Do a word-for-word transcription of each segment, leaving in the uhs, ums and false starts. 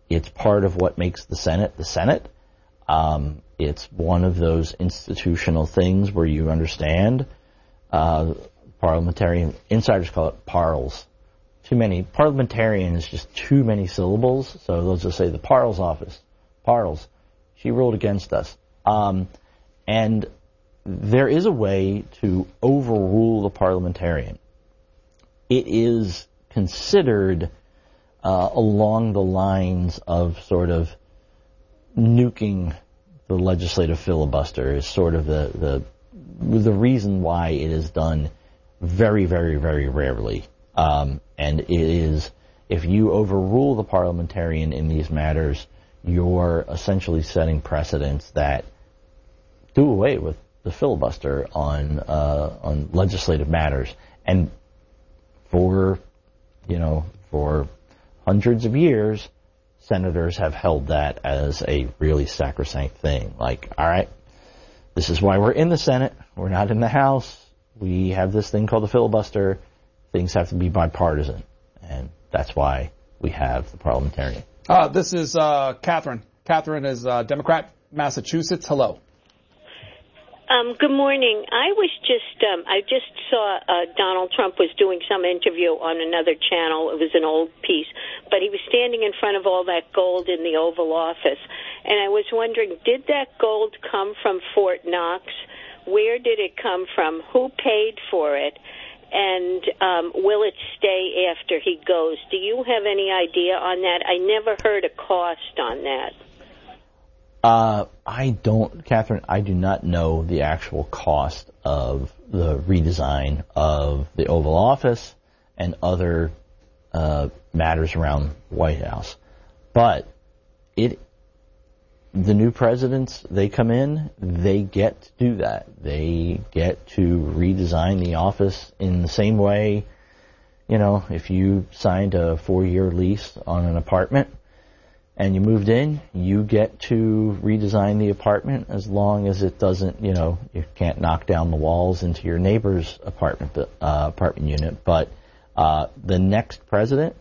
it's part of what makes the Senate the Senate. Um, it's one of those institutional things where you understand. Uh, parliamentarian insiders call it parls. Too many. Parliamentarian is just too many syllables, so they'll just say the Parles office. Parles. She ruled against us. Um, and there is a way to overrule the parliamentarian. It is considered uh, along the lines of sort of nuking the legislative filibuster is sort of the, the, the reason why it is done very, very, very rarely. Um, and it is, if you overrule the parliamentarian in these matters, you're essentially setting precedents that do away with the filibuster on uh, on legislative matters. And for, you know, for hundreds of years, senators have held that as a really sacrosanct thing. Like, all right, this is why we're in the Senate. We're not in the House. We have this thing called the filibuster. Things have to be bipartisan. And that's why we have the parliamentarian. Uh, this is uh, Catherine. Catherine is uh, Democrat, Massachusetts. Hello. Um, good morning. I was just, um, I just saw uh, Donald Trump was doing some interview on another channel. It was an old piece, but he was standing in front of all that gold in the Oval Office. And I was wondering, did that gold come from Fort Knox? Where did it come from? Who paid for it? And um, will it stay after he goes? Do you have any idea on that? I never heard a cost on that. Uh, I don't, Catherine, I do not know the actual cost of the redesign of the Oval Office and other uh, matters around the White House. But it, the new presidents, they come in, they get to do that. They get to redesign the office in the same way, you know, if you signed a four-year lease on an apartment, and you moved in, you get to redesign the apartment as long as it doesn't, you know, you can't knock down the walls into your neighbor's apartment uh, apartment unit. But uh, the next president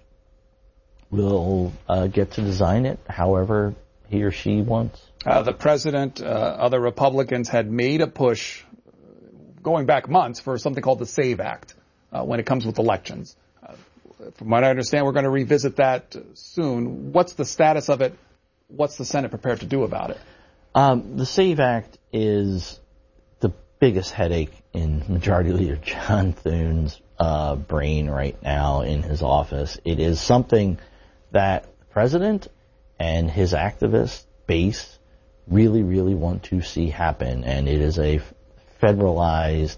will uh, get to design it however he or she wants. Uh, the president, uh, other Republicans had made a push going back months for something called the SAVE Act uh, when it comes with elections. From what I understand, we're going to revisit that soon. What's the status of it? What's the Senate prepared to do about it? Um, the SAVE Act is the biggest headache in Majority Leader John Thune's uh, brain right now in his office. It is something that the president and his activist base really, really want to see happen, and it is a federalized,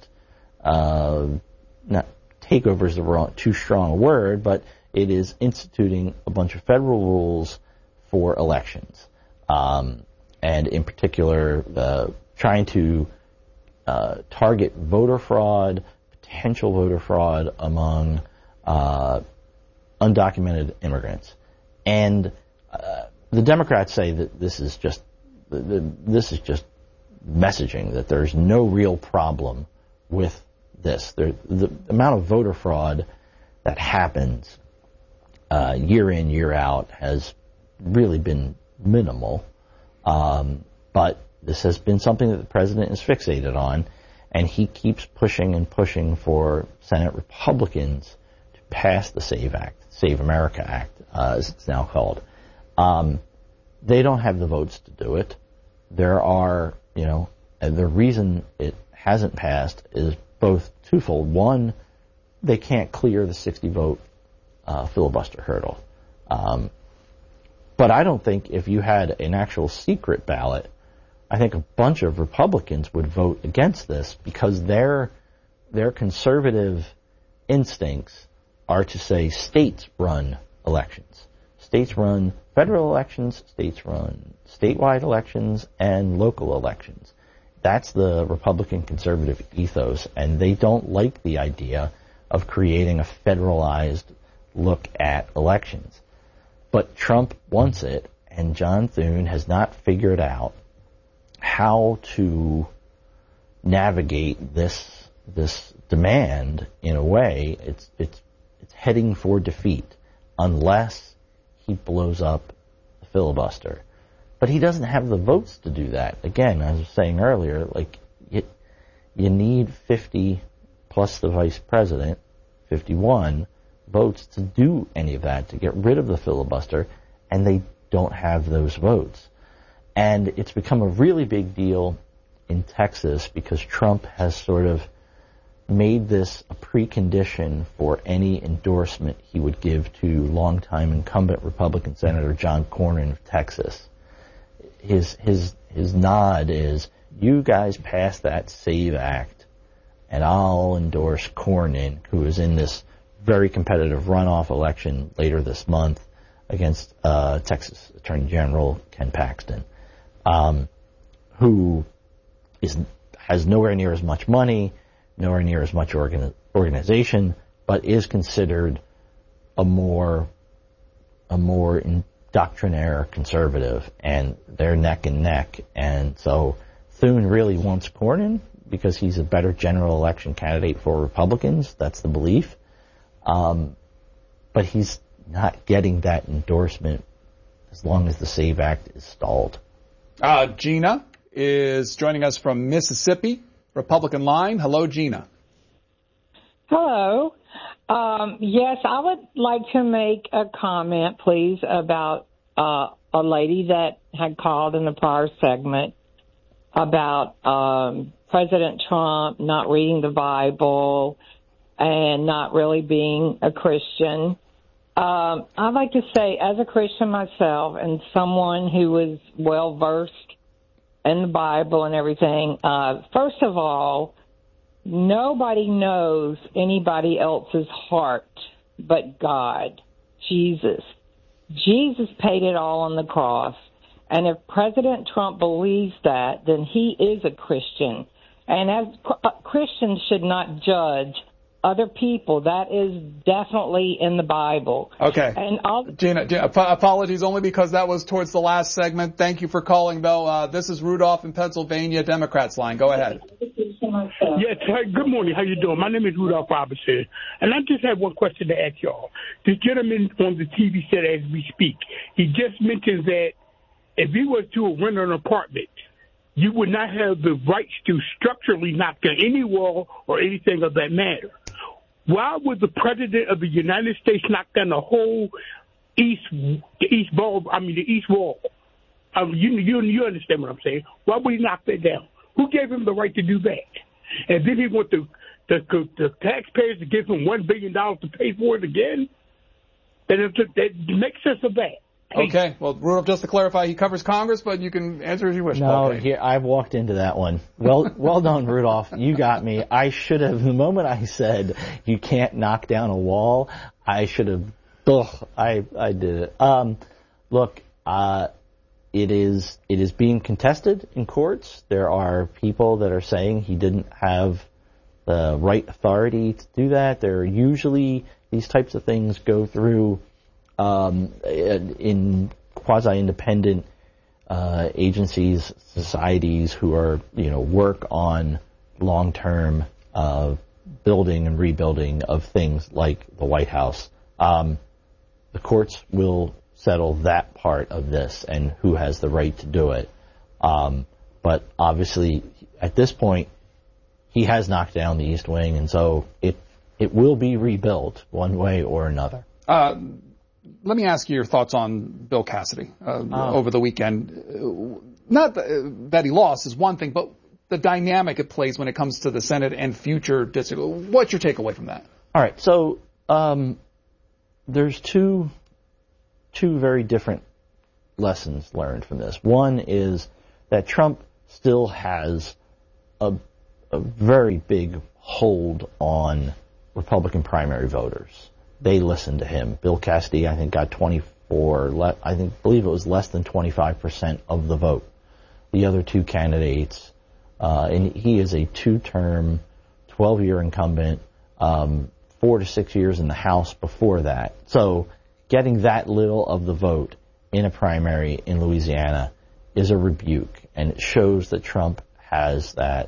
uh, not takeover is the wrong, too strong a word, but it is instituting a bunch of federal rules for elections. Um, and in particular, uh, trying to uh, target voter fraud, potential voter fraud among uh, undocumented immigrants. And uh, the Democrats say that this is just this is just messaging, that there's no real problem with this. The, the amount of voter fraud that happens uh, year in, year out has really been minimal. Um, but this has been something that the president is fixated on, and he keeps pushing and pushing for Senate Republicans to pass the SAVE Act, Save America Act, uh, as it's now called. Um, they don't have the votes to do it. There are, you know, and the reason it hasn't passed is both twofold. One, they can't clear the sixty-vote uh, filibuster hurdle. Um, but I don't think if you had an actual secret ballot, I think a bunch of Republicans would vote against this because their their conservative instincts are to say states run elections. States run federal elections, states run statewide elections, and local elections. That's the Republican conservative ethos, and they don't like the idea of creating a federalized look at elections. But Trump wants it, and John Thune has not figured out how to navigate this this demand in a way. It's it's it's heading for defeat unless he blows up the filibuster. But he doesn't have the votes to do that. Again, as I was saying earlier, like it, you need fifty plus the vice president, fifty-one votes to do any of that, to get rid of the filibuster, and they don't have those votes. And it's become a really big deal in Texas because Trump has sort of made this a precondition for any endorsement he would give to longtime incumbent Republican Senator John Cornyn of Texas. His his his nod is, you guys pass that SAVE Act, and I'll endorse Cornyn, who is in this very competitive runoff election later this month against uh, Texas Attorney General Ken Paxton, um, who is has nowhere near as much money, nowhere near as much organi- organization, but is considered a more a more doctrinaire conservative, and they're neck and neck. And so Thune really wants Cornyn because he's a better general election candidate for Republicans. That's the belief. Um, but he's not getting that endorsement as long as the SAVE Act is stalled. Uh, Gina is joining us from Mississippi, Republican line. Hello, Gina. Hello. Um, yes, I would like to make a comment, please, about uh, a lady that had called in the prior segment about um, President Trump not reading the Bible and not really being a Christian. Um, I'd like to say, as a Christian myself and someone who is well-versed in the Bible and everything, uh, first of all, nobody knows anybody else's heart but God, Jesus. Jesus paid it all on the cross. And if President Trump believes that, then he is a Christian. And as Christians should not judge other people. That is definitely in the Bible. Okay. And I'll, Gina, Gina, apologies only because that was towards the last segment. Thank you for calling, though. Uh, this is Rudolph in Pennsylvania, Democrats line. Go ahead. Yes, hi, good morning. How you doing? My name is Rudolph Robinson, and I just have one question to ask y'all. This gentleman on the T V said as we speak, he just mentioned that if he was to rent an apartment, you would not have the rights to structurally knock down any wall or anything of that matter. Why would the president of the United States knock down the whole east, the east wall? I mean, the east wall. Um, you, you, you understand what I'm saying? Why would he knock that down? Who gave him the right to do that? And then he want the the, the taxpayers to give him one billion dollars to pay for it again? That, that makes sense of that. Okay. Well, Rudolph, just to clarify, he covers Congress, but you can answer as you wish. No, okay. here, I've walked into that one. Well, well done, Rudolph. You got me. I should have, the moment I said you can't knock down a wall, I should have, ugh, I, I did it. Um, look, uh, it is, it is being contested in courts. There are people that are saying he didn't have the right authority to do that. There are usually, these types of things go through Um, in quasi-independent uh, agencies, societies who are, you know, work on long-term uh, building and rebuilding of things like the White House. Um, the courts will settle that part of this and who has the right to do it. Um, but obviously, at this point, he has knocked down the East Wing, and so it it will be rebuilt one way or another. Uh, Let me ask you your thoughts on Bill Cassidy uh, oh. over the weekend. Not that he lost is one thing, but the dynamic it plays when it comes to the Senate and future district. What's your takeaway from that? All right, so um, there's two two very different lessons learned from this. One is that Trump still has a, a very big hold on Republican primary voters. They listened to him. Bill Cassidy, I think, got twenty-four, I think, believe it was less than twenty-five percent of the vote. The other two candidates, uh, and he is a two-term, twelve-year incumbent, um, four to six years in the House before that. So getting that little of the vote in a primary in Louisiana is a rebuke, and it shows that Trump has that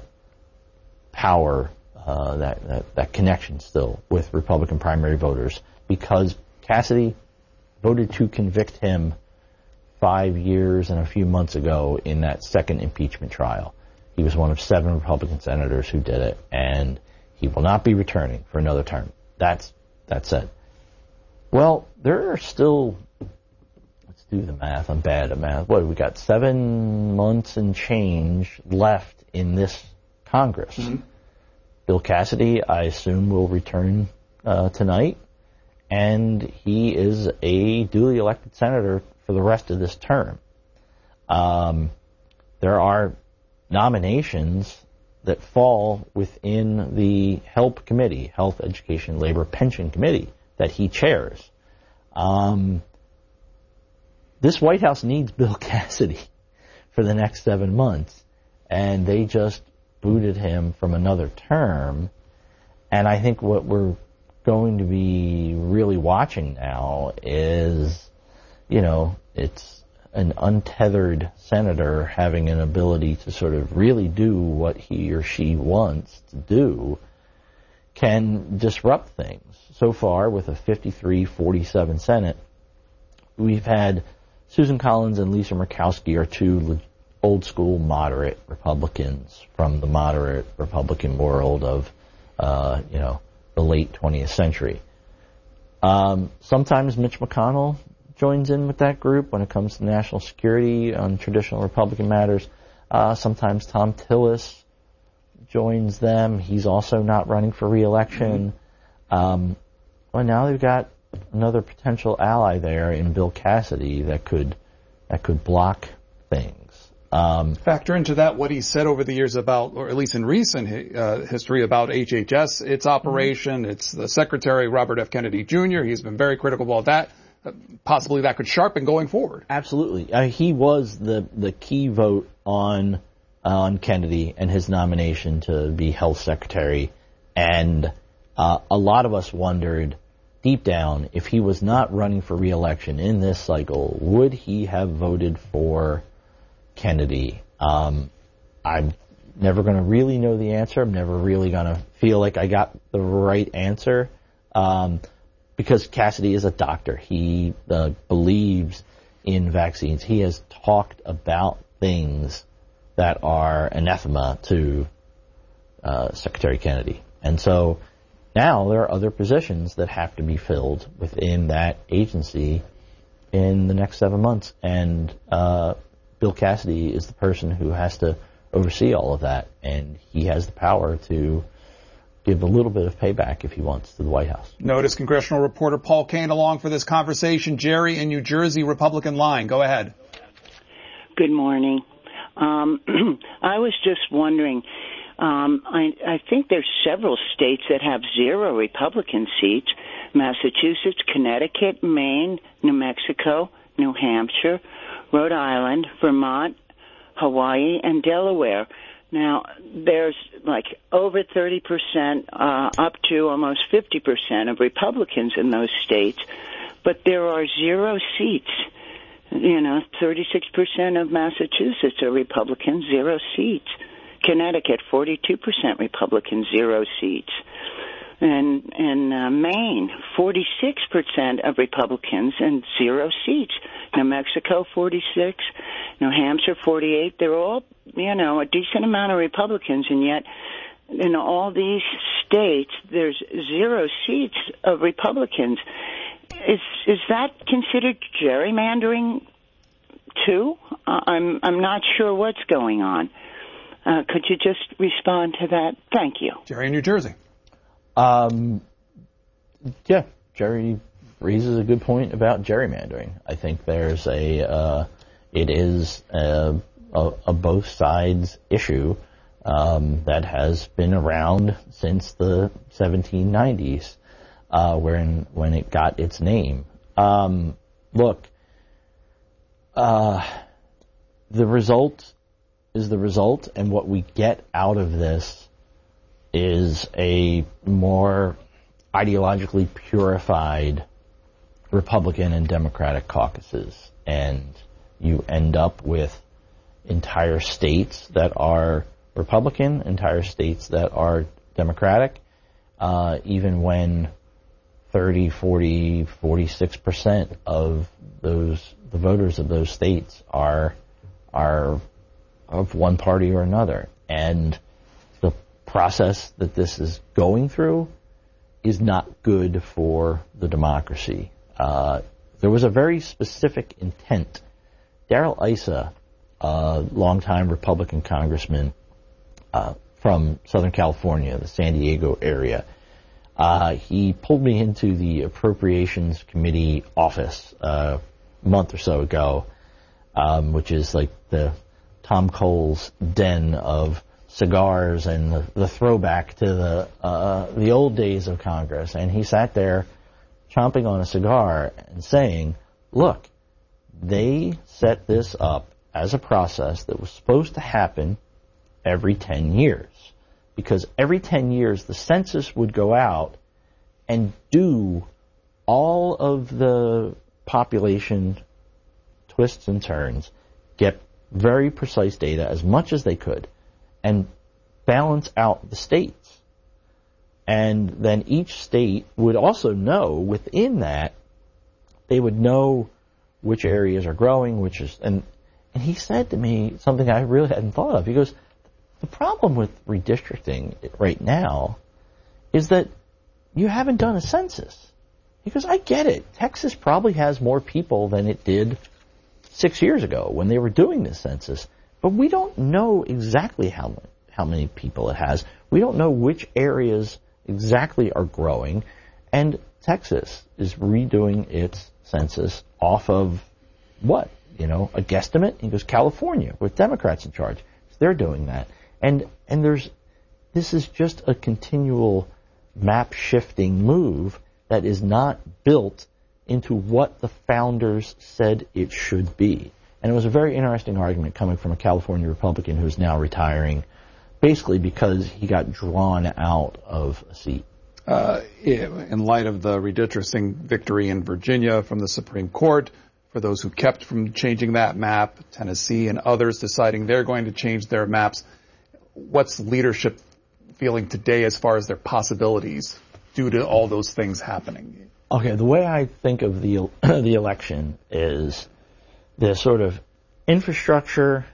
power Uh, that, that that connection still with Republican primary voters, because Cassidy voted to convict him five years and a few months ago in that second impeachment trial. He was one of seven Republican senators who did it, and he will not be returning for another term. That's that's it. Well, there are still, let's do the math. I'm bad at math. What, we got seven months and change left in this Congress. Mm-hmm. Bill Cassidy, I assume, will return uh, tonight, and he is a duly elected senator for the rest of this term. Um, there are nominations that fall within the HELP committee, Health, Education, Labor, Pension Committee, that he chairs. Um, this White House needs Bill Cassidy for the next seven months, and they just booted him from another term. And I think what we're going to be really watching now is, you know, it's an untethered senator having an ability to sort of really do what he or she wants to do can disrupt things. So far, with a fifty-three forty-seven Senate, we've had Susan Collins and Lisa Murkowski are two old-school moderate Republicans from the moderate Republican world of, uh, you know, the late twentieth century. Um, sometimes Mitch McConnell joins in with that group when it comes to national security on traditional Republican matters. Uh, sometimes Tom Tillis joins them. He's also not running for re-election. Um, well, now they've got another potential ally there in Bill Cassidy that could that could block things. Um, Factor into that what he said over the years about, or at least in recent uh, history, about H H S, its operation. Mm-hmm. It's the Secretary, Robert F. Kennedy Junior He's been very critical about that. Uh, possibly that could sharpen going forward. Absolutely. Uh, he was the, the key vote on on Kennedy and his nomination to be Health Secretary. And uh, a lot of us wondered, deep down, if he was not running for re-election in this cycle, would he have voted for Kennedy? Um, I'm never going to really know the answer. I'm never really going to feel like I got the right answer, um, because Cassidy is a doctor. He uh, believes in vaccines. He has talked about things that are anathema to uh, Secretary Kennedy. And so now there are other positions that have to be filled within that agency in the next seven months. And uh, Bill Cassidy is the person who has to oversee all of that, and he has the power to give a little bit of payback if he wants to the White House. Notice congressional reporter Paul Kane along for this conversation. Jerry in New Jersey, Republican line. Go ahead. Good morning. Um, I was just wondering, um, I, I think there's several states that have zero Republican seats: Massachusetts, Connecticut, Maine, New Mexico, New Hampshire, Rhode Island, Vermont, Hawaii, and Delaware. Now, there's like over thirty percent, uh, up to almost fifty percent of Republicans in those states, but there are zero seats. You know, thirty-six percent of Massachusetts are Republicans, zero seats. Connecticut, forty-two percent Republicans, zero seats. And in uh, Maine, forty-six percent of Republicans and zero seats. New Mexico, forty-six. New Hampshire, forty-eight. They're all, you know, a decent amount of Republicans, and yet in all these states, there's zero seats of Republicans. Is is that considered gerrymandering too? Uh, I'm I'm not sure what's going on. Uh, could you just respond to that? Thank you. Jerry in New Jersey. Um, yeah, Jerry raises a good point about gerrymandering. I think there's a uh, it is a, a, a both sides issue um, that has been around since the seventeen nineties. Uh, when when it got its name. Um, look, uh, the result is the result, and what we get out of this is a more ideologically purified Republican and Democratic caucuses, and you end up with entire states that are Republican, entire states that are Democratic, uh, even when thirty, forty, forty-six percent of those, the voters of those states are, are of one party or another. And the process that this is going through is not good for the democracy. Uh, there was a very specific intent. Darrell Issa, a longtime Republican congressman uh, from Southern California, the San Diego area, uh, he pulled me into the Appropriations Committee office uh, a month or so ago, um, which is like the Tom Cole's den of cigars and the, the throwback to the uh, the old days of Congress. And he sat there chomping on a cigar and saying, look, they set this up as a process that was supposed to happen every ten years. Because every ten years the census would go out and do all of the population twists and turns, get very precise data as much as they could, and balance out the states. And then each state would also know within that, they would know which areas are growing, which is, and, and he said to me something I really hadn't thought of. He goes, the problem with redistricting right now is that you haven't done a census. He goes, I get it. Texas probably has more people than it did six years ago when they were doing this census, but we don't know exactly how how many people it has. We don't know which areas exactly are growing, and Texas is redoing its census off of what? You know, a guesstimate? He goes, California, with Democrats in charge. So they're doing that. And and there's this is just a continual map shifting move that is not built into what the founders said it should be. And it was a very interesting argument coming from a California Republican who's now retiring, basically because he got drawn out of a seat. Uh, in light of the redistricting victory in Virginia from the Supreme Court, for those who kept from changing that map, Tennessee and others deciding they're going to change their maps, what's leadership feeling today as far as their possibilities due to all those things happening? Okay, the way I think of the the election is the sort of infrastructure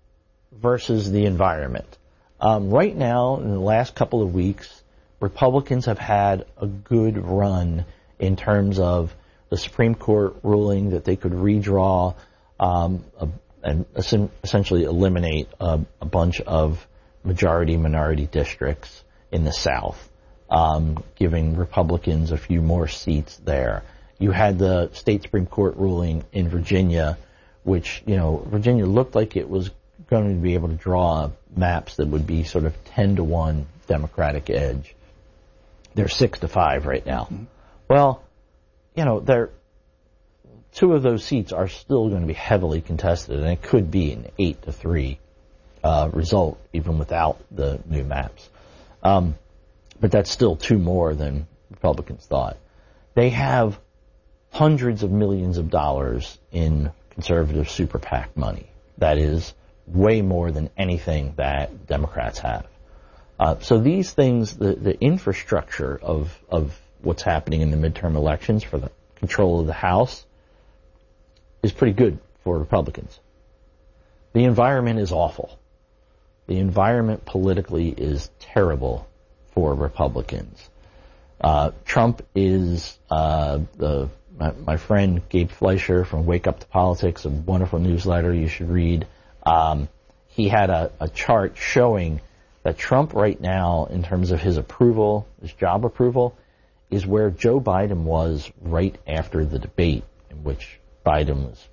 versus the environment. Um, right now, in the last couple of weeks, Republicans have had a good run in terms of the Supreme Court ruling that they could redraw um, a, and essentially eliminate a, a bunch of majority-minority districts in the South. Um, giving Republicans a few more seats there. You had the state Supreme Court ruling in Virginia, which, you know, Virginia looked like it was going to be able to draw maps that would be sort of ten to one Democratic edge. They're six to five right now. Mm-hmm. Well, you know, they're, two of those seats are still going to be heavily contested, and it could be an eight to three uh, result even without the new maps. Um, But that's still two more than Republicans thought. They have hundreds of millions of dollars in conservative super PAC money. That is way more than anything that Democrats have. Uh, so these things, the, the infrastructure of, of what's happening in the midterm elections for the control of the House is pretty good for Republicans. The environment is awful. The environment politically is terrible for Republicans. Uh, Trump is, uh, the, my, my friend Gabe Fleischer from Wake Up to Politics, a wonderful newsletter you should read. Um, he had a, a chart showing that Trump right now, in terms of his approval, his job approval, is where Joe Biden was right after the debate, in which Biden was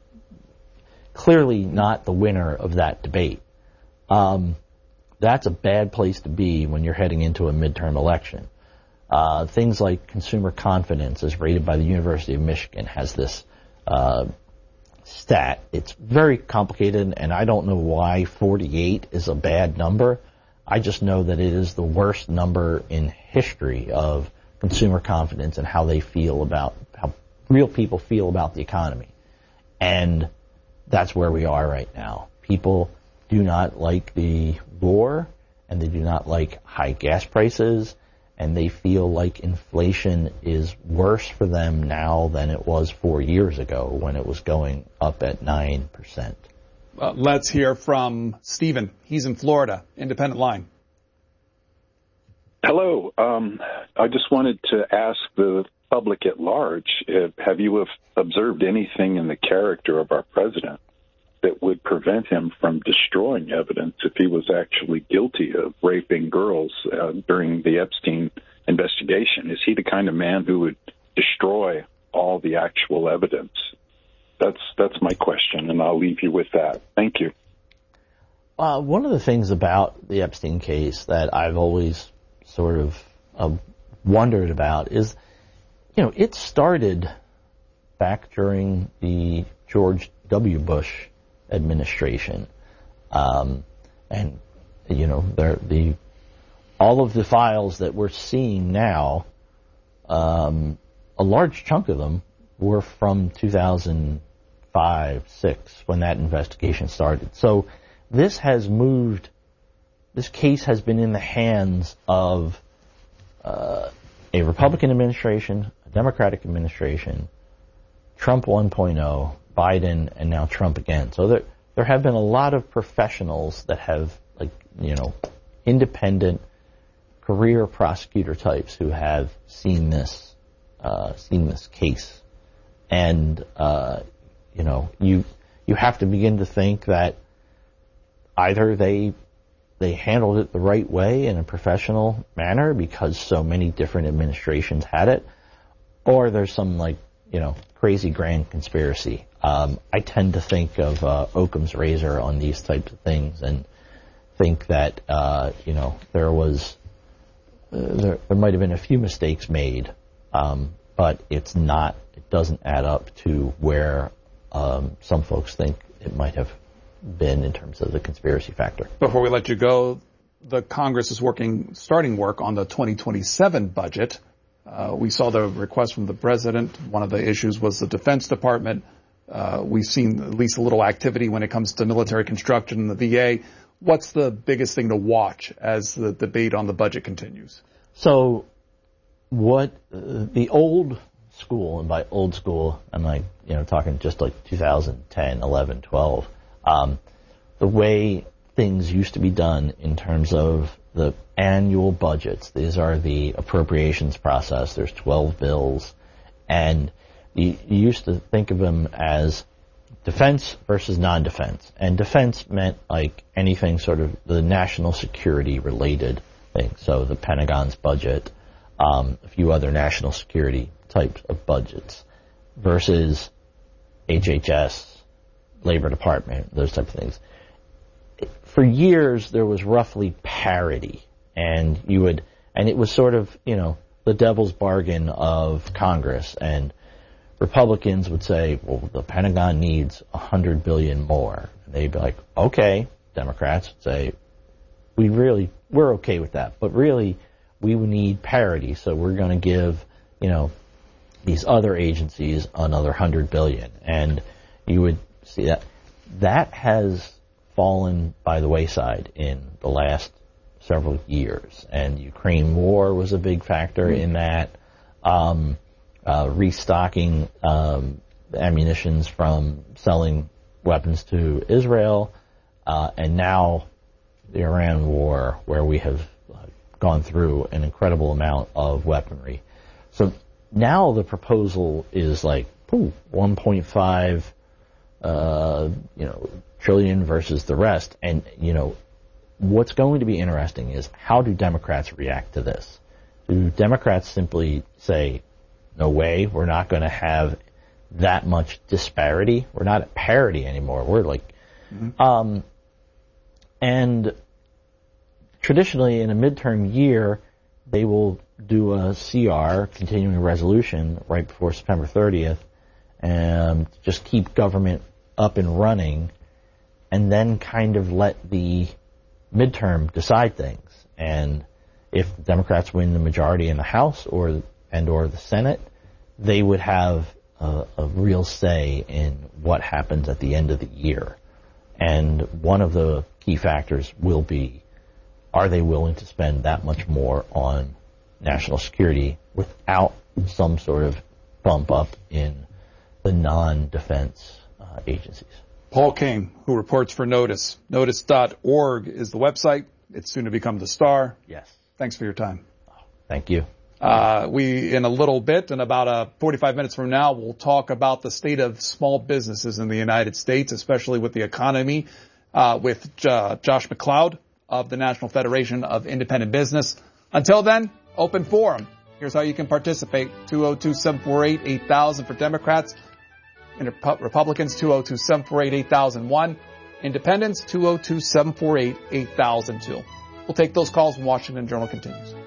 clearly not the winner of that debate. Um, That's a bad place to be when you're heading into a midterm election. Uh, things like consumer confidence, as rated by the University of Michigan, has this uh, stat. It's very complicated, and I don't know why forty-eight is a bad number. I just know that it is the worst number in history of consumer confidence and how they feel about, how real people feel about the economy. And that's where we are right now. People do not like the war, and they do not like high gas prices, and they feel like inflation is worse for them now than it was four years ago when it was going up at nine percent. Uh, let's hear from Stephen. He's in Florida. Independent line. Hello. Um, I just wanted to ask the public at large, if, have you observed anything in the character of our president that would prevent him from destroying evidence if he was actually guilty of raping girls uh, during the Epstein investigation? Is he the kind of man who would destroy all the actual evidence? That's that's my question, and I'll leave you with that. Thank you. Uh, one of the things about the Epstein case that I've always sort of uh, wondered about is, you know, it started back during the George W. Bush administration, um, and you know, the all of the files that we're seeing now, um, a large chunk of them were from two thousand five, six, when that investigation started. So this has moved. This case has been in the hands of uh, a Republican administration, a Democratic administration, Trump one point oh, Biden, and now Trump again. So there there have been a lot of professionals that have, like, you know, independent career prosecutor types who have seen this uh, seen this case, and uh, you know, you you have to begin to think that either they they handled it the right way in a professional manner because so many different administrations had it, or there's some, like, you know, crazy grand conspiracy. Um, I tend to think of uh, Occam's razor on these types of things and think that, uh, you know, there was, uh, there, there might have been a few mistakes made, um, but it's not, it doesn't add up to where um, some folks think it might have been in terms of the conspiracy factor. Before we let you go, the Congress is working, starting work on the twenty twenty-seven budget. Uh, we saw the request from the president. One of the issues was the Defense Department. Uh, we've seen at least a little activity when it comes to military construction in the V A. What's the biggest thing to watch as the debate on the budget continues? So what uh, the old school, and by old school, I'm like, you know, talking just like two thousand ten, eleven, twelve, um, the way things used to be done in terms of the annual budgets. These are the appropriations process. There's twelve bills, and you, you used to think of them as defense versus non-defense. And defense meant like anything sort of the national security related things. So the Pentagon's budget, um, a few other national security types of budgets, versus H H S, Labor Department, those type of things. For years, there was roughly parity, and you would, and it was sort of, you know, the devil's bargain of Congress, and Republicans would say, well, the Pentagon needs a hundred billion more. And they'd be like, okay. Democrats would say, we really, we're okay with that, but really, we would need parity, so we're going to give, you know, these other agencies another hundred billion, and you would see that that has fallen by the wayside in the last several years, and Ukraine war was a big factor mm-hmm. in that. Um, uh, restocking um, ammunitions from selling weapons to Israel, uh, and now the Iran war, where we have gone through an incredible amount of weaponry. So now the proposal is like, ooh, one point five, uh, you know, trillion versus the rest. And, you know, what's going to be interesting is how do Democrats react to this? Do Democrats simply say, no way, we're not going to have that much disparity? We're not at parity anymore. We're like, mm-hmm. um, and traditionally in a midterm year, they will do a C R, continuing resolution, right before September thirtieth, and just keep government up and running, and then kind of let the midterm decide things. And if Democrats win the majority in the House or and or the Senate, they would have a, a real say in what happens at the end of the year. And one of the key factors will be, are they willing to spend that much more on national security without some sort of bump up in the non-defense uh, agencies. Paul King, who reports for Notice. Notice dot org is the website. It's soon to become the Star. Yes. Thanks for your time. Thank you. Uh, we, in a little bit, in about uh, forty-five minutes from now, we'll talk about the state of small businesses in the United States, especially with the economy, uh, with uh, Josh McLeod of the National Federation of Independent Business. Until then, open forum. Here's how you can participate. two oh two, seven four eight, eight thousand for Democrats. Republicans, two oh two, seven four eight, eight thousand one. Independents, two oh two, seven four eight, eight thousand two. We'll take those calls when Washington Journal continues.